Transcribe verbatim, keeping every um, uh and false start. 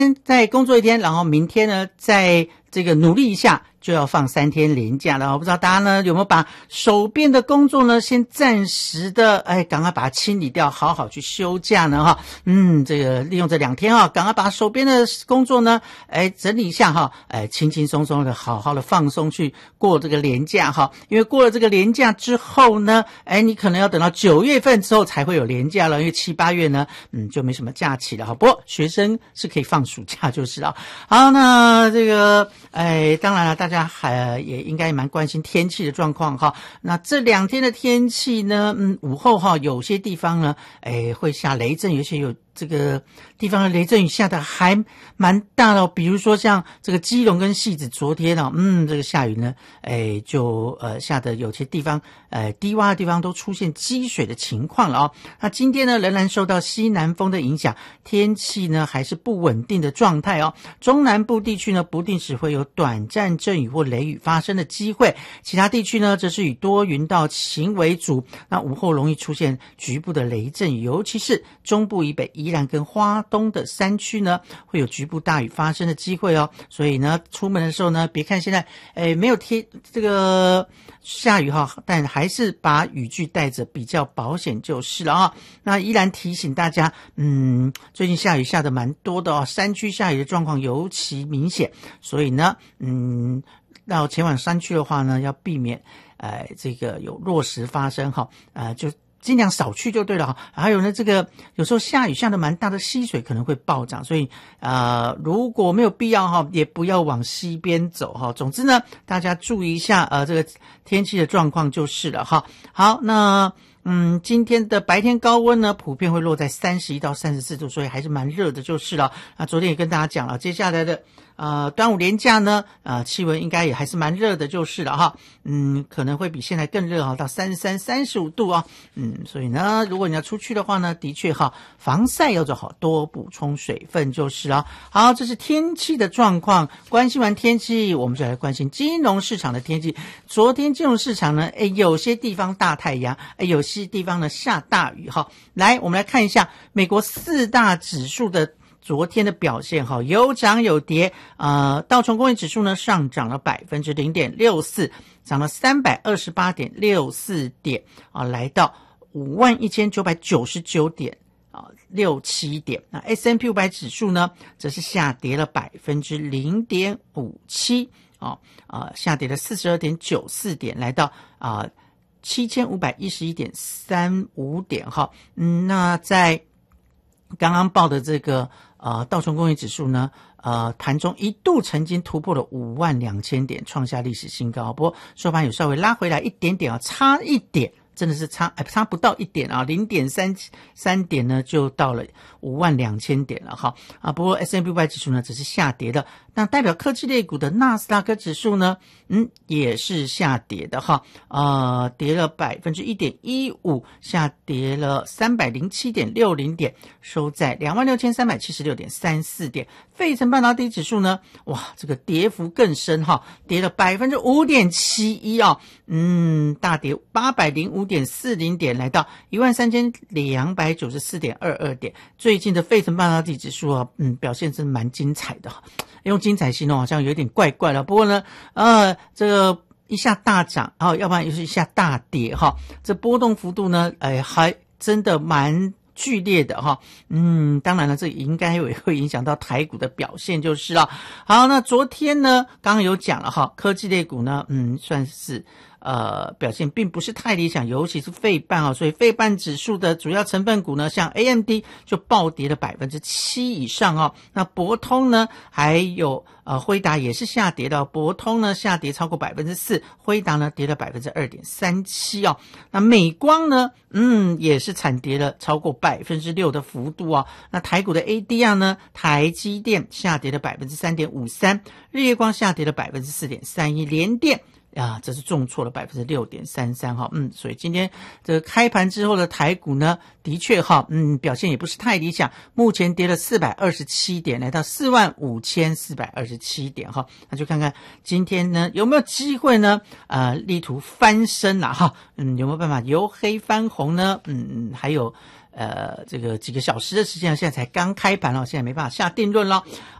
再工作一天，然后明天呢再这个努力一下，就要放三天连假了。我不知道大家呢有没有把手边的工作呢先暂时的哎赶快把它清理掉，好好去休假呢哈。嗯，这个利用这两天哈，赶快把手边的工作呢哎整理一下哈，哎轻轻松松的好好的放松去过这个连假哈。因为过了这个连假之后呢，哎你可能要等到九月份之后才会有连假了，因为七八月呢嗯就没什么假期了哈。不过学生是可以放暑假就是了。好，那这个哎当然了，大家还也应该蛮关心天气的状况哈。那这两天的天气呢，嗯，午后哈，有些地方呢，哎，会下雷阵，有些有这个地方的雷阵雨下的还蛮大的哦。比如说像这个基隆跟汐止，昨天啊，嗯，这个下雨呢，哎，就呃下的有些地方，呃低洼的地方都出现积水的情况了哦。那今天呢，仍然受到西南风的影响，天气呢还是不稳定的状态哦。中南部地区呢，不定时会有短暂阵雨或雷雨发生的机会，其他地区呢则是以多云到晴为主。那午后容易出现局部的雷阵雨，尤其是中部以北宜兰跟花东的山区呢，会有局部大雨发生的机会哦。所以呢，出门的时候呢，别看现在诶没有贴这个下雨哈，但还是把雨具带着比较保险就是了啊。那依然提醒大家，嗯，最近下雨下的蛮多的哦，山区下雨的状况尤其明显，所以呢，嗯，到前往山区的话呢，要避免呃这个有落石发生哈，呃就尽量少去就对了哈。还有呢，这个有时候下雨下的蛮大的溪水可能会暴涨，所以呃如果没有必要哈，也不要往西边走哈。总之呢，大家注意一下呃这个天气的状况就是了哈。好，那嗯，今天的白天高温呢，普遍会落在三十一到三十四度，所以还是蛮热的就是了。那昨天也跟大家讲了，接下来的呃端午连假呢，呃气温应该也还是蛮热的就是了哈。嗯，可能会比现在更热哈，到三十三、三十五度哦。嗯，所以呢，如果你要出去的话呢，的确哈，防晒要做好，多补充水分就是了。好，这是天气的状况。关心完天气，我们就来关心金融市场的天气。昨天金融市场呢，诶有些地方大太阳，诶有些地方呢下大雨哈。来，我们来看一下美国四大指数的昨天的表现哈，有涨有跌。呃，道琼工业指数呢上涨了百分之零点六四，涨了三百二十八点六四点啊，来到五万一千九百九十九点啊，六七点。那 S and P 五百指数呢，则是下跌了百分之零点五七啊，啊，下跌了四十二点九四点，来到啊七千五百一十一点三五点哈。嗯，那在刚刚报的这个呃道琼工业指数呢，呃盘中一度曾经突破了五万两千点，创下历史新高。不过收盘有稍微拉回来一点点啊，差一点。真的是差哎差不到一点啊，零点三三点呢就到了五万两千点了哈啊。不过 S and P 五百指数呢只是下跌的，那代表科技类股的纳斯达克指数呢，嗯也是下跌的哈，呃跌了百分之一点一五，下跌了三百零七点六零点，收在两万六千三百七十六点三四点。费城半导体指数呢，哇这个跌幅更深哈，跌了百分之五点七一啊，嗯大跌八百零五点四零点，来到一万三千两百九十四点二二点。最近的费城半导体指数啊，嗯，表现真蛮精彩的，用精彩形容好像有点怪怪了。不过呢，呃，这个一下大涨啊，要不然又是一下大跌哈，这波动幅度呢，哎，还真的蛮剧烈的哈。嗯，当然了，这应该也会影响到台股的表现就是了。好，那昨天呢，刚刚有讲了哈，科技类股呢，嗯，算是呃，表现并不是太理想，尤其是费半啊，所以费半指数的主要成分股呢，像 A M D 就暴跌了百分之七以上哦。那博通呢，还有呃辉达也是下跌的，博通呢下跌超过百分之四，辉达呢跌了百分之二点三七哦。那美光呢，嗯，也是惨跌了超过百分之六的幅度哦。那台股的 A D R 呢，台积电下跌了百分之三点五三，日月光下跌了百分之四点三一，联电啊，这是重挫了百分之六点三三哈，嗯，所以今天这个开盘之后的台股呢，的确哈，嗯，表现也不是太理想，目前跌了四百二十七点，来到四万五千四百二十七点哈，那就看看今天呢有没有机会呢，呃，力图翻身啦哈，嗯，有没有办法由黑翻红呢？嗯，还有呃这个几个小时的时间，现在才刚开盘了，现在没办法下定论了。